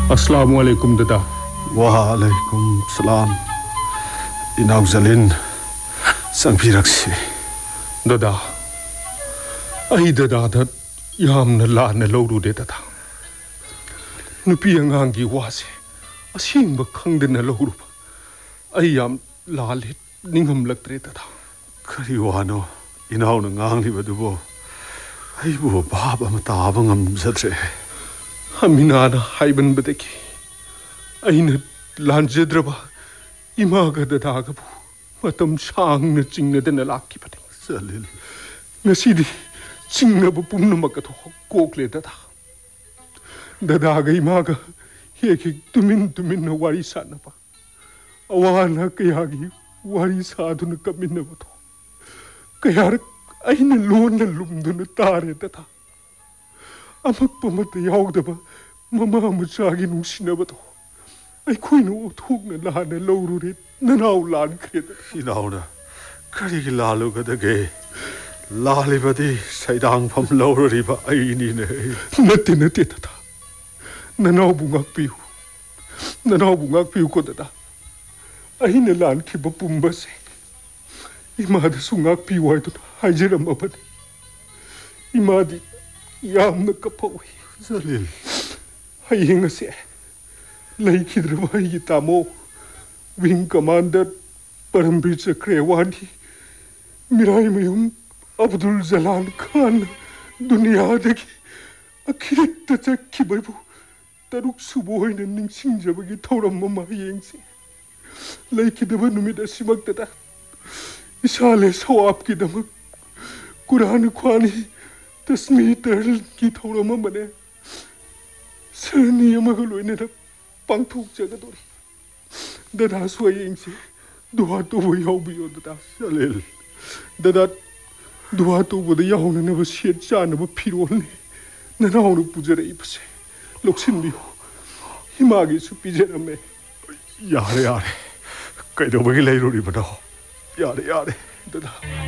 अस्सलाम वालेकुम दादा। वालेकुम सलाम। इनाउ जलिन संफिरक्से दादा आई दादा यामना लाना लौरुदे दादा नुपी अंगांगी वासे असिंग खंगदना लौरुबा आई याम लाले निंगमलक्त्रे दादा। करी वानो इनाउ न nganglibadubो आइबो बाब अम ताब ngamjadre हमिनाना हाइबन बदकी अइन लांजद्रबा इमागा दादागबु मतम सांगना चिंगनदना लाक्किबने जलिल ngasidi चिंगनबु पुम्नमकतो कोकले दादा दादागा इमागा हेकि तुमिन वारी सानबा अवाना कयागी वारी साधुन कमिनबतो कयार अइन लोन लुमदुन तारे दादा अमकपमत यावदबा ममा मचागी नुसिनबतो अखोइन ओथोकना लाना लौरुरे ननाउ लानख्रे इनाउना करी लालुगदगे लालिबदी सैदांग फम लौरुरिबा आइनिने नते दादा ननाउ बुंगाकपियु को दादा अहिने लानखिबा पुंबसे इमादा सुंगाकपियु हाइदुना हाइजरमबने इमादी यामना कपवै जलिल हयेंगसे लैखिद्रबा अइगी तामो विंग कमांडर परमबीर चक्रेवानी मिराईमयुम अब्दुल जलाल खान दुनियादगी अखिरत चक्खिबबु तरुक सुबोइना निंगसिंजबगी थौरम अमा येंगसे लैखिदबा नुमिद असिमक्तदा इसाले सवाबकिदमक कुरान ख्वानी तस्मीतर की थौरम अमने सरनी अमग लोइना पांथोक जगदोरी दादा सोयेंगसे दुआ तो वो यावबियो दादा जलिल दादा दुआ तो वो यावननब सेट चानब फिरोलने ननाउनु पुजरइबसे लोक्सिनबियो हिमागेसु पिजरमे यारे यारे कैदोबगी लैरुरिबनो यारे यारे दादा